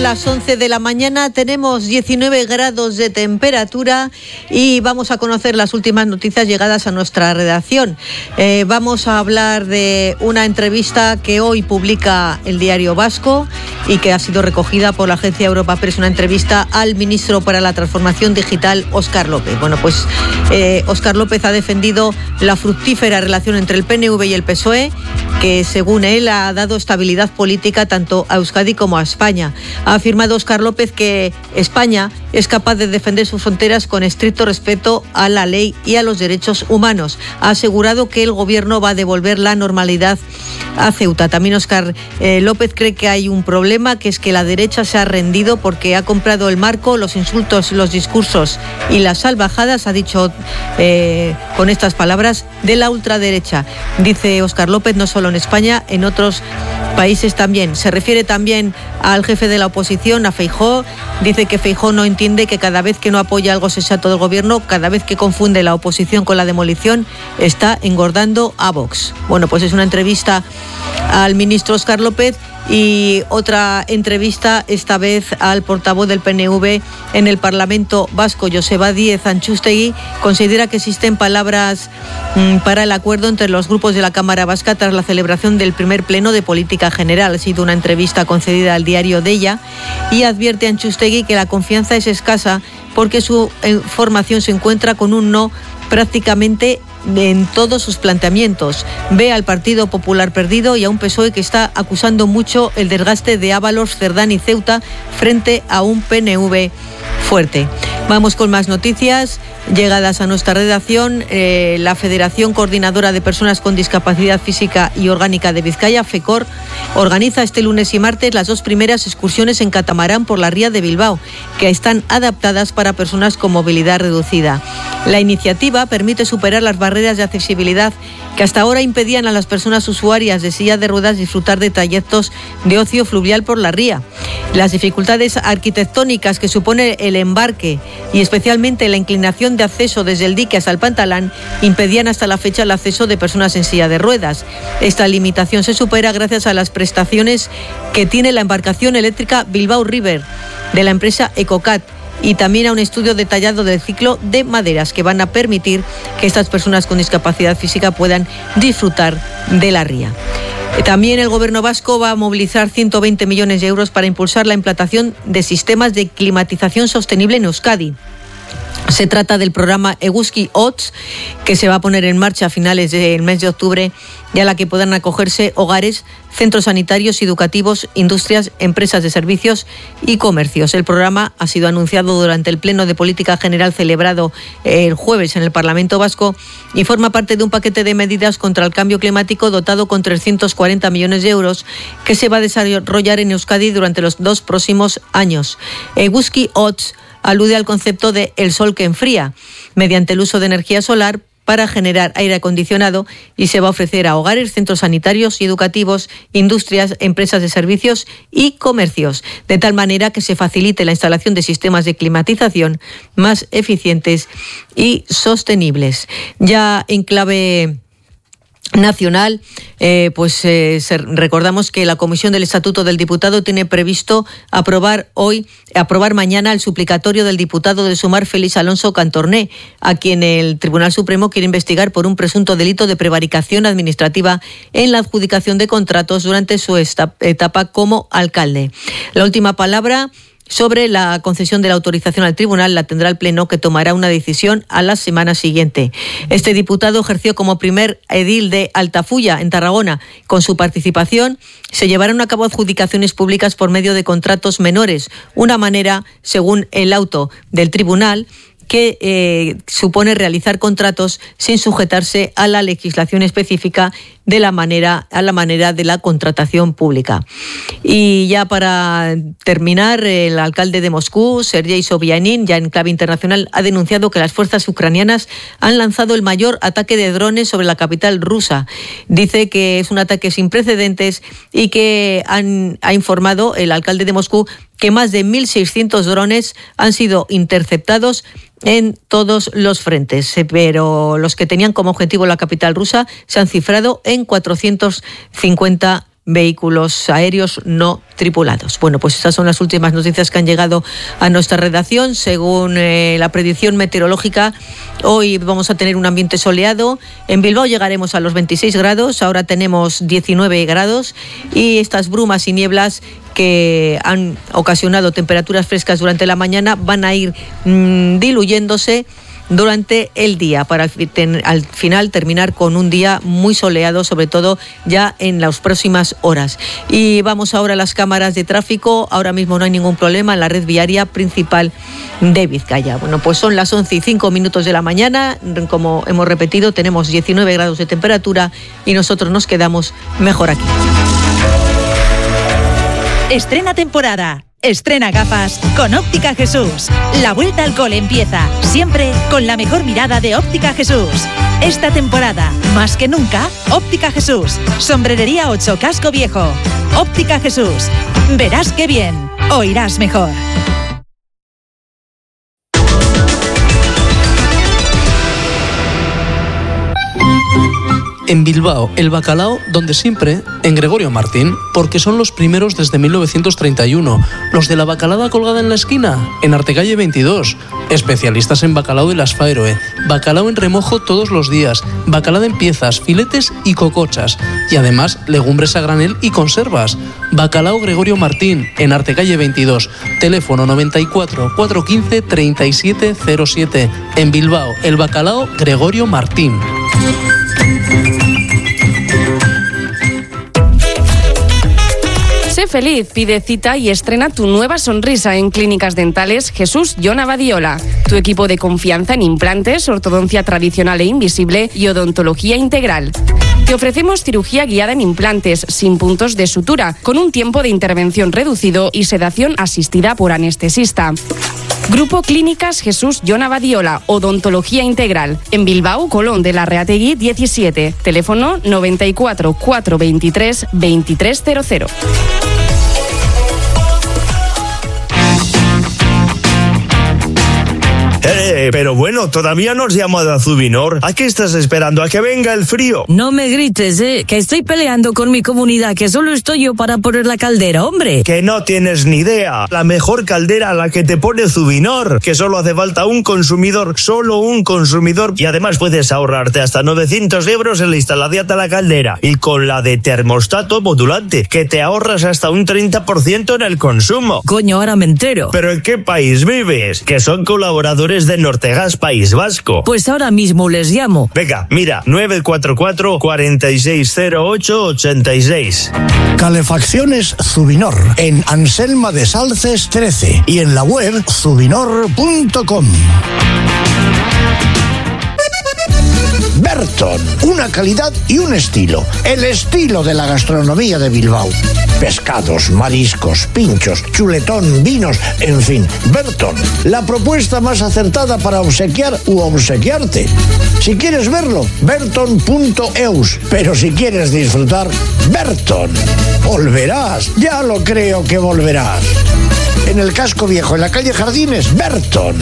las 11 de la mañana, tenemos 19 grados de temperatura y vamos a conocer las últimas noticias llegadas a nuestra redacción. Vamos a hablar de una entrevista que hoy publica el Diario Vasco y que ha sido recogida por la agencia Europa Press, una entrevista al ministro para la Transformación Digital, Óscar López. Bueno, pues Óscar López ha defendido la fructífera relación entre el PNV y el PSOE, que según él ha dado estabilidad política tanto a Euskadi como a España. Ha afirmado Óscar López que España es capaz de defender sus fronteras con estricto respeto a la ley y a los derechos humanos. Ha asegurado que el gobierno va a devolver la normalidad a Ceuta. También Óscar López cree que hay un problema, que es que la derecha se ha rendido porque ha comprado el marco, los insultos, los discursos y las salvajadas, ha dicho con estas palabras, de la ultraderecha. Dice Óscar López, no solo en España, en otros países también. Se refiere también al jefe de la oposición, a Feijóo. Dice que Feijóo no entiende que cada vez que no apoya algo sensato del gobierno, cada vez que confunde la oposición con la demolición, está engordando a Vox. Bueno, pues es una entrevista al ministro Óscar López y otra entrevista, esta vez al portavoz del PNV en el Parlamento Vasco, Joseba Díez Antxustegi. Considera que existen palabras para el acuerdo entre los grupos de la Cámara Vasca tras la celebración del primer pleno de política general. Ha sido una entrevista concedida al diario Deia y advierte a Antxustegi que la confianza es escasa porque su formación se encuentra con un no prácticamente en todos sus planteamientos. Ve al Partido Popular perdido y a un PSOE que está acusando mucho el desgaste de Ábalos, Cerdán y Ceuta frente a un PNV fuerte. Vamos con más noticias llegadas a nuestra redacción. La Federación Coordinadora de Personas con Discapacidad Física y Orgánica de Vizcaya, FECOR, organiza este lunes y martes las dos primeras excursiones en catamarán por la ría de Bilbao, que están adaptadas para personas con movilidad reducida. La iniciativa permite superar las barreras de accesibilidad que hasta ahora impedían a las personas usuarias de silla de ruedas disfrutar de trayectos de ocio fluvial por la ría. Las dificultades arquitectónicas que supone el embarque y especialmente la inclinación de acceso desde el dique hasta el Pantalán impedían hasta la fecha el acceso de personas en silla de ruedas. Esta limitación se supera gracias a las prestaciones que tiene la embarcación eléctrica Bilbao River de la empresa Ecocat, y también a un estudio detallado del ciclo de maderas que van a permitir que estas personas con discapacidad física puedan disfrutar de la ría. También el Gobierno vasco va a movilizar 120 millones de euros para impulsar la implantación de sistemas de climatización sostenible en Euskadi. Se trata del programa Eguzki Hots, que se va a poner en marcha a finales del mes de octubre, y a la que puedan acogerse hogares, centros sanitarios y educativos, industrias, empresas de servicios y comercios. El programa ha sido anunciado durante el Pleno de Política General celebrado el jueves en el Parlamento Vasco y forma parte de un paquete de medidas contra el cambio climático dotado con 340 millones de euros que se va a desarrollar en Euskadi durante los 2 próximos años. Eguzki Hots alude al concepto de el sol que enfría, mediante el uso de energía solar para generar aire acondicionado, y se va a ofrecer a hogares, centros sanitarios y educativos, industrias, empresas de servicios y comercios, de tal manera que se facilite la instalación de sistemas de climatización más eficientes y sostenibles. Ya en clave nacional, recordamos que la Comisión del Estatuto del Diputado tiene previsto aprobar mañana el suplicatorio del diputado de Sumar, Félix Alonso Cantorné, a quien el Tribunal Supremo quiere investigar por un presunto delito de prevaricación administrativa en la adjudicación de contratos durante su etapa como alcalde. La última palabra sobre la concesión de la autorización al tribunal la tendrá el Pleno, que tomará una decisión a la semana siguiente. Este diputado ejerció como primer edil de Altafulla, en Tarragona. Con su participación se llevarán a cabo adjudicaciones públicas por medio de contratos menores, una manera, según el auto del tribunal, que supone realizar contratos sin sujetarse a la legislación específica a la manera de la contratación pública. Y ya para terminar, el alcalde de Moscú, Sergei Sobyanin, ya en clave internacional, ha denunciado que las fuerzas ucranianas han lanzado el mayor ataque de drones sobre la capital rusa. Dice que es un ataque sin precedentes y que ha informado el alcalde de Moscú que más de 1.600 drones han sido interceptados en todos los frentes, pero los que tenían como objetivo la capital rusa se han cifrado en 450 vehículos aéreos no tripulados. Bueno, pues estas son las últimas noticias que han llegado a nuestra redacción. Según la predicción meteorológica, hoy vamos a tener un ambiente soleado. En Bilbao llegaremos a los 26 grados, ahora tenemos 19 grados y estas brumas y nieblas que han ocasionado temperaturas frescas durante la mañana van a ir diluyéndose durante el día para al final terminar con un día muy soleado, sobre todo ya en las próximas horas. Y vamos ahora a las cámaras de tráfico. Ahora mismo no hay ningún problema en la red viaria principal de Vizcaya. Bueno, pues son las 11:05 de la mañana. Como hemos repetido, tenemos 19 grados de temperatura y nosotros nos quedamos mejor aquí. Estrena temporada. Estrena gafas con Óptica Jesús. La vuelta al cole empieza, siempre con la mejor mirada de Óptica Jesús. Esta temporada, más que nunca, Óptica Jesús. Sombrerería 8, Casco Viejo. Óptica Jesús. Verás qué bien, oirás mejor. En Bilbao, el bacalao, donde siempre, en Gregorio Martín, porque son los primeros desde 1931. Los de la bacalada colgada en la esquina, en Artecalle 22. Especialistas en bacalao de las Faeroe. Bacalao en remojo todos los días. Bacalao en piezas, filetes y cocochas. Y además, legumbres a granel y conservas. Bacalao Gregorio Martín, en Artecalle 22. Teléfono 94 415 3707. En Bilbao, el bacalao Gregorio Martín. Sé feliz, pide cita y estrena tu nueva sonrisa en Clínicas Dentales Jesús Jon Abadiola. Tu equipo de confianza en implantes, ortodoncia tradicional e invisible y odontología integral. Te ofrecemos cirugía guiada en implantes, sin puntos de sutura, con un tiempo de intervención reducido y sedación asistida por anestesista. Grupo Clínicas Jesús Jon Abadiola, odontología integral. En Bilbao, Colón de la Reategui 17. Teléfono 94 423 2300. Pero bueno, todavía no has llamado a Zubinor. ¿A qué estás esperando? ¿A que venga el frío? No me grites, que estoy peleando con mi comunidad, que solo estoy yo para poner la caldera, hombre. Que no tienes ni idea. La mejor caldera a la que te pone Zubinor. Que solo hace falta un consumidor, solo un consumidor. Y además puedes ahorrarte hasta 900 euros en la instalación de la caldera. Y con la de termostato modulante, que te ahorras hasta un 30% en el consumo. Coño, ahora me entero. ¿Pero en qué país vives? Que son colaboradores de Nortegas País Vasco. Pues ahora mismo les llamo. Venga, mira, 944 4608 86. Calefacciones Zubinor, en Anselma de Salces 13 y en la web zubinor.com. Berton, una calidad y un estilo. El estilo de la gastronomía de Bilbao. Pescados, mariscos, pinchos, chuletón, vinos, en fin, Berton, la propuesta más acertada para obsequiar u obsequiarte. Si quieres verlo, berton.eus, pero si quieres disfrutar, Berton. Volverás, ya lo creo que volverás. En el Casco Viejo, en la calle Jardines, Berton.